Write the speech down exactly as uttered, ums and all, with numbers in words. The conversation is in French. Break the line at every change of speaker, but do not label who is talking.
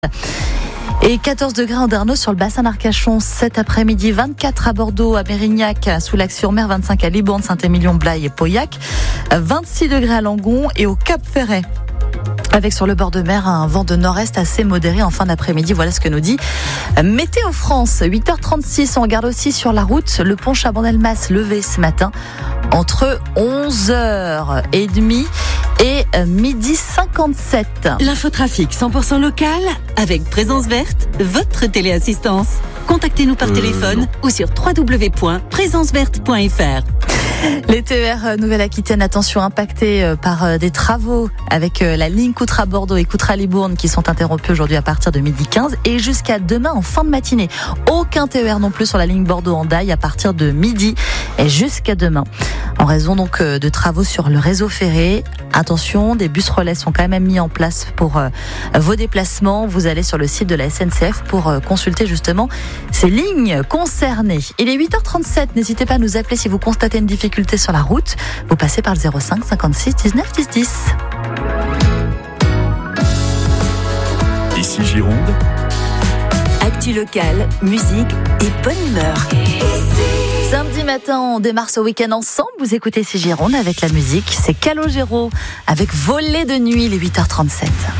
Et quatorze degrés en Darnos sur le bassin d'Arcachon cet après-midi, vingt-quatre à Bordeaux, à Mérignac, à Soulac-sur-Mer, vingt-cinq à Libourne, Saint-Émilion, Blaye et Pauillac, vingt-six degrés à Langon et au Cap-Ferret. Avec sur le bord de mer un vent de nord-est assez modéré en fin d'après-midi. Voilà ce que nous dit Météo France. huit heures trente-six, on regarde aussi sur la route le pont Chaban-Delmas levé ce matin entre onze heures trente et midi cinquante-sept.
L'infotrafic cent pour cent local avec Présence Verte, votre téléassistance. Contactez-nous par euh, téléphone non. ou sur w w w point présence verte point f r.
Les T E R Nouvelle-Aquitaine, attention, impactés par des travaux avec la ligne Coutras-Bordeaux et Coutras-Libourne qui sont interrompus aujourd'hui à partir de midi quinze et jusqu'à demain en fin de matinée. Aucun T E R non plus sur la ligne Bordeaux-Hendaye à partir de midi et jusqu'à demain. En raison donc de travaux sur le réseau ferré. Attention, des bus relais sont quand même mis en place pour euh, vos déplacements. Vous allez sur le site de la S N C F pour euh, consulter justement ces lignes concernées. Il est huit heures trente-sept, n'hésitez pas à nous appeler si vous constatez une difficulté sur la route. Vous passez par le zéro cinq cinquante-six dix-neuf dix dix.
Ici Gironde.
Actu locale, musique et bonne humeur.
Samedi matin, on démarre ce week-end ensemble. Vous écoutez Ici Gironde avec la musique. C'est Calogero avec Voler de nuit, les huit heures trente-sept.